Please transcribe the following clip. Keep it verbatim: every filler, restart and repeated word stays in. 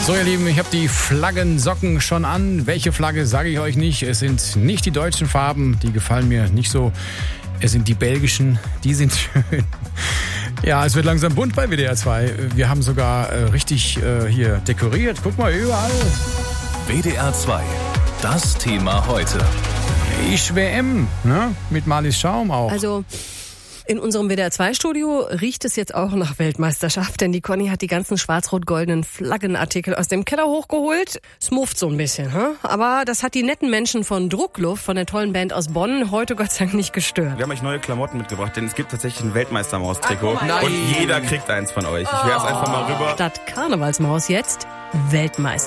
So, ihr Lieben, ich habe die Flaggensocken schon an. Welche Flagge, sage ich euch nicht. Es sind nicht die deutschen Farben, die gefallen mir nicht so. Es sind die belgischen, die sind schön. Ja, es wird langsam bunt bei W D R zwei. Wir haben sogar äh, richtig äh, hier dekoriert. Guck mal, überall. W D R zwei, das Thema heute. Ich W M, ne? Mit Marlies Schaum auch. Also in unserem W D R zwei Studio riecht es jetzt auch nach Weltmeisterschaft, denn die Conny hat die ganzen schwarz-rot-goldenen Flaggenartikel aus dem Keller hochgeholt. Es mufft so ein bisschen, hm? Aber das hat die netten Menschen von Druckluft, von der tollen Band aus Bonn, heute Gott sei Dank nicht gestört. Wir haben euch neue Klamotten mitgebracht, denn es gibt tatsächlich ein Weltmeistermaus-Trikot. Ach, und jeder kriegt eins von euch. Ich werf's einfach mal rüber. Statt Karnevalsmaus jetzt Weltmeister.